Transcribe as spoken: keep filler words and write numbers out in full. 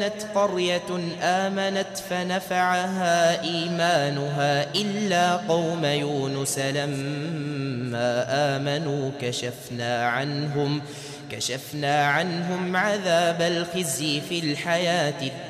قرية آمنت فنفعها إيمانها إلا قوم يونس لما آمنوا كشفنا عنهم كشفنا عنهم عذاب الخزي في الحياة